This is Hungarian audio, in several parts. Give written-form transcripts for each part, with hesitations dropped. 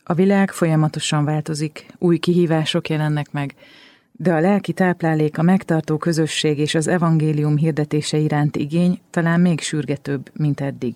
A világ folyamatosan változik, új kihívások jelennek meg, de a lelki táplálék, a megtartó közösség és az evangélium hirdetése iránti igény talán még sürgetőbb, mint eddig.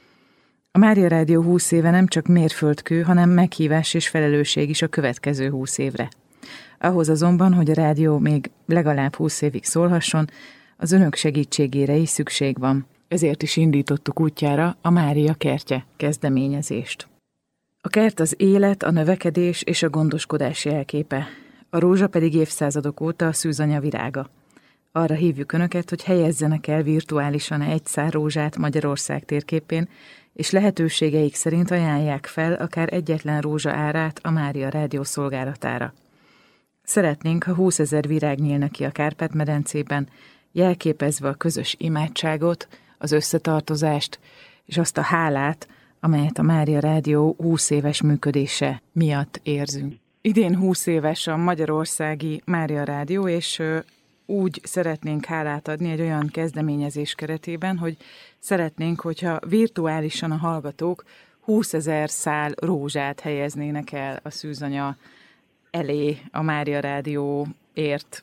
A Mária Rádió 20 éve nem csak mérföldkő, hanem meghívás és felelősség is a következő 20 évre. Ahhoz azonban, hogy a rádió még legalább 20 évig szólhasson, az önök segítségére is szükség van. Ezért is indítottuk útjára a Mária kertje kezdeményezést. A kert az élet, a növekedés és a gondoskodás jelképe, a rózsa pedig évszázadok óta a szűzanya virága. Arra hívjuk önöket, hogy helyezzenek el virtuálisan egy szár rózsát Magyarország térképén, és lehetőségeik szerint ajánlják fel akár egyetlen rózsa árát a Mária Rádió szolgálatára. Szeretnénk, ha 20 000 virág nyílna ki a Kárpát-medencében, jelképezve a közös imádságot, az összetartozást és azt a hálát, amelyet a Mária Rádió 20 éves működése miatt érzünk. Idén 20 éves a magyarországi Mária Rádió, és úgy szeretnénk hálát adni egy olyan kezdeményezés keretében, hogy szeretnénk, hogyha virtuálisan a hallgatók 20 000 szál rózsát helyeznének el a szűzanya elé a Mária Rádióért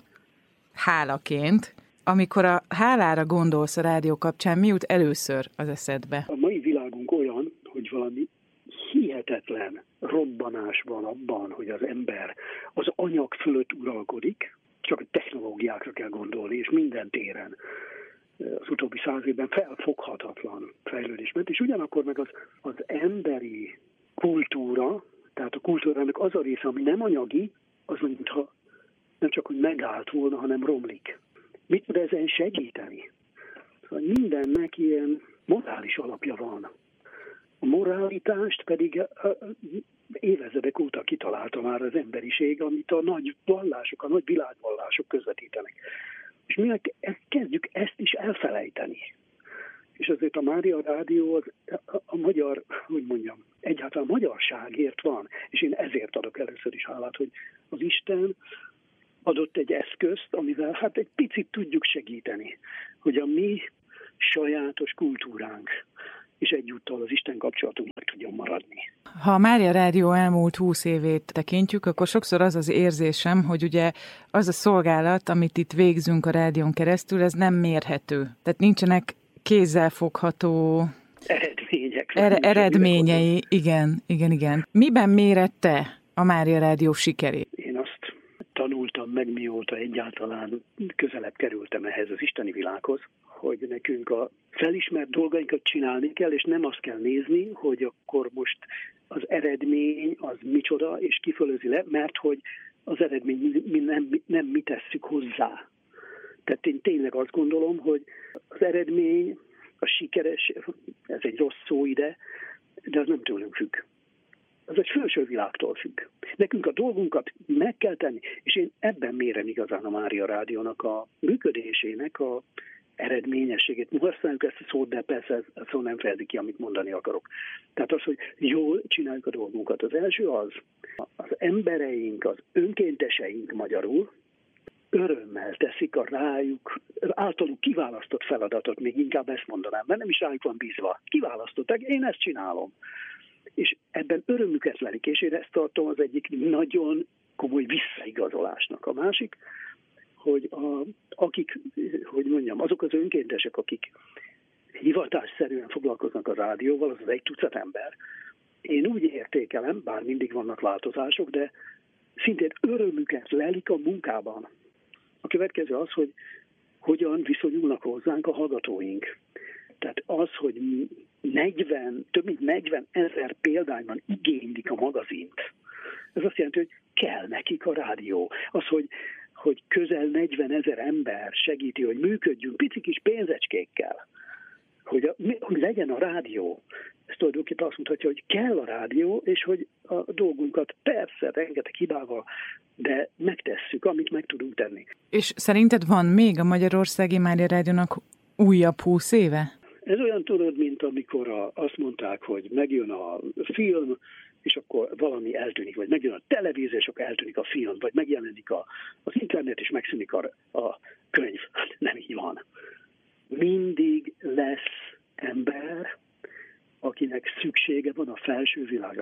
hálaként. Amikor a hálára gondolsz a rádió kapcsán, mi jut először az eszedbe? A mai világunk olyan, hogy valami hihetetlen robbanás van abban, hogy az ember az anyag fölött uralkodik, csak a technológiákra kell gondolni, és minden téren az utóbbi 100 évben felfoghatatlan fejlődés ment, és ugyanakkor meg az emberi kultúra, tehát a kultúrának az a része, ami nem anyagi, az mintha nem csak, hogy megállt volna, hanem romlik. Mit tud ezen segíteni? Szóval mindennek ilyen morális alapja van. A moralitást pedig évezredek óta kitalálta már az emberiség, amit a nagy vallások, a nagy világvallások közvetítenek. És mi kezdjük ezt is elfelejteni. És azért a Mária Rádió a magyar, hogy mondjam, egyáltalán a magyarságért van. És én ezért adok először is hálát, hogy az Isten adott egy eszközt, amivel hát egy picit tudjuk segíteni, hogy a mi sajátos kultúránk és egyúttal az Isten kapcsolatunk meg tudjon maradni. Ha a Mária Rádió elmúlt 20 évét tekintjük, akkor sokszor az az érzésem, hogy ugye az a szolgálat, amit itt végzünk a rádión keresztül, ez nem mérhető. Tehát nincsenek kézzelfogható eredményei. Igen. Miben mérette a Mária Rádió sikerét? Én azt tanultam meg, mióta egyáltalán közelebb kerültem ehhez az isteni világhoz, hogy nekünk a felismert dolgainkat csinálni kell, és nem azt kell nézni, hogy akkor most az eredmény az micsoda, és kifölözi le, mert hogy az eredmény nem mi tesszük hozzá. Tehát én tényleg azt gondolom, hogy az eredmény, a sikeres, ez egy rossz szó ide, de az nem tőlünk függ. Az egy felső világtól függ. Nekünk a dolgunkat meg kell tenni, és én ebben mérem igazán a Mária Rádiónak a működésének a eredményességét. Mi használjuk ezt a szót, de persze ez szó nem fejezi ki, amit mondani akarok. Tehát az, hogy jól csináljuk a dolgunkat. Az első az embereink, az önkénteseink magyarul örömmel teszik a rájuk, általuk kiválasztott feladatot, még inkább ezt mondanám, mert nem is rájuk van bízva. Kiválasztották, én ezt csinálom. És ebben örömüket lelik, és én ezt tartom az egyik nagyon komoly visszaigazolásnak. A másik, hogy azok az önkéntesek, akik hivatásszerűen foglalkoznak a rádióval, az egy tucat ember. Én úgy értékelem, bár mindig vannak változások, de szintén örömüket lelik a munkában. A következő az, hogy hogyan viszonyulnak hozzánk a hallgatóink. Tehát az, hogy több mint 40 000 példányban igénylik a magazint. Ez azt jelenti, hogy kell nekik a rádió. Az, hogy közel 40 000 ember segíti, hogy működjünk pici kis pénzecskékkel, hogy legyen a rádió. Ez tulajdonképpen azt mutatja, hogy kell a rádió, és hogy a dolgunkat persze rengeteg hibával, de megtesszük, amit meg tudunk tenni. És szerinted van még a Magyarországi Mária Rádiónak újabb 20 éve? Ez olyan tudod, mint amikor azt mondták, hogy megjön a film, és akkor valami eltűnik, vagy megjön a televízió, és akkor eltűnik a film, vagy megjelenik az internet, és megszűnik a könyv. Hát nem így van. Mindig lesz ember, akinek szüksége van a felső világra.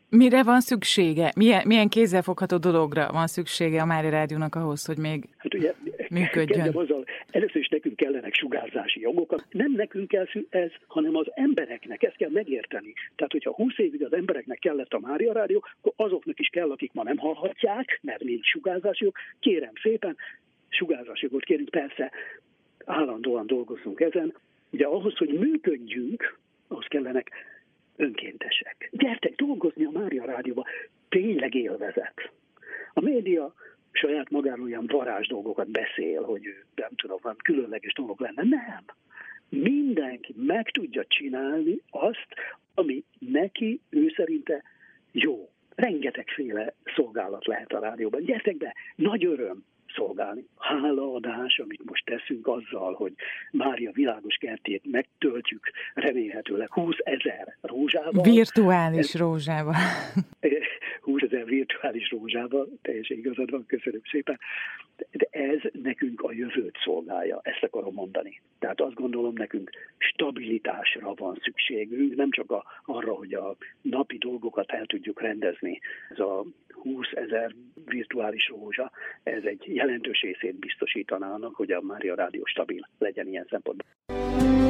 Mire van szüksége? Milyen kézzelfogható dologra van szüksége a Mária Rádiónak ahhoz, hogy még ugye, működjön? Azzal, először is nekünk kellenek sugárzási jogok. Nem nekünk kell ez, hanem az embereknek. Ezt kell megérteni. Tehát, hogyha 20 évig az embereknek kellett a Mária Rádió, akkor azoknak is kell, akik ma nem hallhatják, mert nincs sugárzási jog. Kérem szépen, sugárzási jogot kérünk, persze állandóan dolgozunk ezen. Ugye ahhoz, hogy működjünk, ahhoz kellenek önkéntesek. Gyertek dolgozni a Mária Rádióba, tényleg élvezet. A média saját magáról ilyen varázs dolgokat beszél, hogy nem tudom, van különleges dolog lenne. Nem. Mindenki meg tudja csinálni azt, ami neki, ő szerinte jó. Rengetegféle szolgálat lehet a rádióban. Gyertek be, nagy öröm szolgálni. Hálaadás, amit most teszünk azzal, hogy Mária világos kertjét megtöltjük remélhetőleg 20 000 rózsával. Virtuális rózsával. 20 000 virtuális rózsával, teljesen igazad van, köszönöm szépen. De ez nekünk a jövőt szolgálja, ezt akarom mondani. Tehát azt gondolom, nekünk stabilitásra van szükségünk, nem csak arra, hogy a napi dolgokat el tudjuk rendezni. Ez a 20 000 virtuális rózsa, ez egy jelentős részét biztosítaná annak, hogy a Mária Rádió stabil legyen ilyen szempontból.